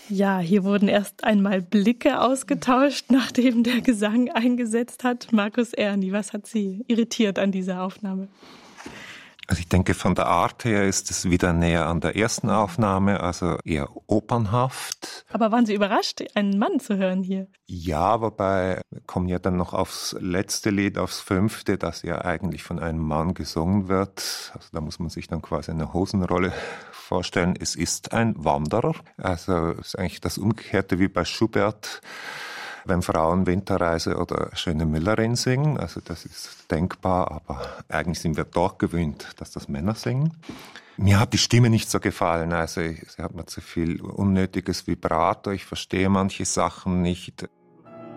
Ja, hier wurden erst einmal Blicke ausgetauscht, nachdem der Gesang eingesetzt hat. Markus Erni, was hat Sie irritiert an dieser Aufnahme? Also ich denke, von der Art her ist es wieder näher an der ersten Aufnahme, also eher opernhaft. Aber waren Sie überrascht, einen Mann zu hören hier? Ja, wobei wir kommen ja dann noch aufs letzte Lied, aufs 5., das ja eigentlich von einem Mann gesungen wird. Also da muss man sich dann quasi eine Hosenrolle vorstellen. Es ist ein Wanderer, also es ist eigentlich das Umgekehrte wie bei Schubert, wenn Frauen Winterreise oder Schöne Müllerin singen. Also das ist denkbar, aber eigentlich sind wir doch gewöhnt, dass das Männer singen. Mir hat die Stimme nicht so gefallen, also sie hat mir zu viel unnötiges Vibrato, ich verstehe manche Sachen nicht.